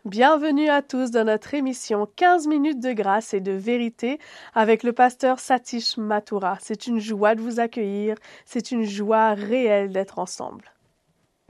Bienvenue à tous dans notre émission 15 minutes de grâce et de vérité avec le pasteur Satish Mathura. C'est une joie de vous accueillir, c'est une joie réelle d'être ensemble.